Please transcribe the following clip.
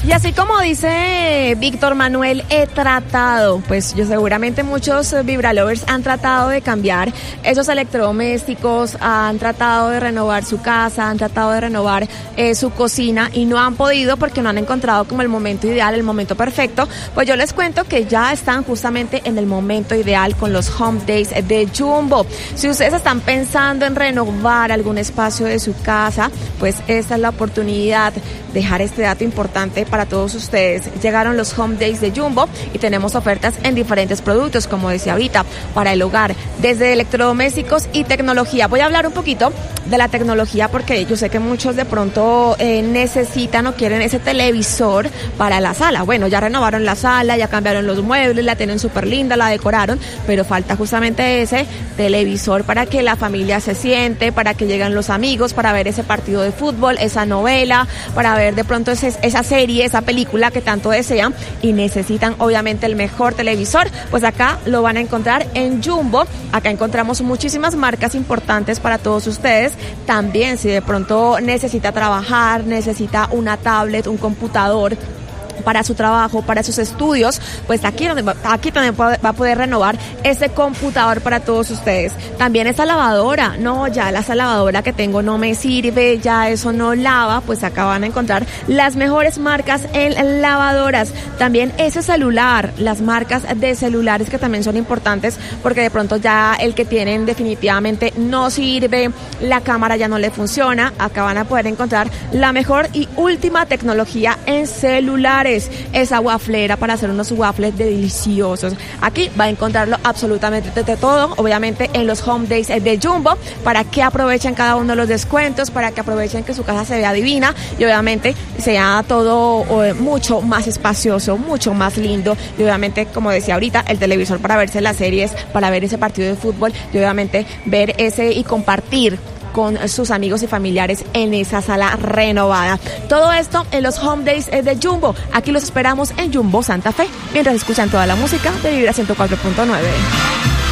Y así como dice Víctor Manuel, he tratado, pues yo seguramente muchos Vibralovers han tratado de cambiar esos electrodomésticos, han tratado de renovar su casa, han tratado de renovar su cocina y no han podido porque no han encontrado como el momento ideal, el momento perfecto. Pues yo les cuento que ya están justamente en el momento ideal con los Home Days de Jumbo. Si ustedes están pensando en renovar algún espacio de su casa, pues esta es la oportunidad. Dejar este dato importante para todos ustedes. Llegaron los Home Days de Jumbo y tenemos ofertas en diferentes productos, como decía ahorita, para el hogar, desde electrodomésticos y tecnología. Voy a hablar un poquito de la tecnología porque yo sé que muchos de pronto necesitan o quieren ese televisor para la sala. Bueno, ya renovaron la sala, ya cambiaron los muebles, la tienen súper linda, la decoraron, pero falta justamente ese televisor para que la familia se siente, para que lleguen los amigos, para ver ese partido de fútbol, esa novela, para ver de pronto esa serie, esa película que tanto desean y necesitan obviamente el mejor televisor. Pues acá lo van a encontrar en Jumbo. Acá encontramos muchísimas marcas importantes para todos ustedes. También si de pronto necesita trabajar, necesita una tablet, un computador para su trabajo, para sus estudios, pues aquí también va a poder renovar ese computador para todos ustedes. También esa lavadora, no, ya esa lavadora que tengo no me sirve, ya eso no lava, pues acá van a encontrar las mejores marcas en lavadoras. También ese celular, las marcas de celulares que también son importantes porque de pronto ya el que tienen definitivamente no sirve, la cámara ya no le funciona. Acá van a poder encontrar la mejor y última tecnología en celulares. Esa waflera para hacer unos waffles deliciosos. Aquí va a encontrarlo absolutamente de todo, obviamente en los Home Days de Jumbo, para que aprovechen cada uno de los descuentos, para que aprovechen que su casa se vea divina y obviamente sea todo mucho más espacioso, mucho más lindo y obviamente, como decía ahorita, el televisor para verse las series, para ver ese partido de fútbol y obviamente ver ese y compartir con sus amigos y familiares en esa sala renovada. Todo esto en los Home Days de Jumbo. Aquí los esperamos en Jumbo Santa Fe, mientras escuchan toda la música de Vibra 104.9.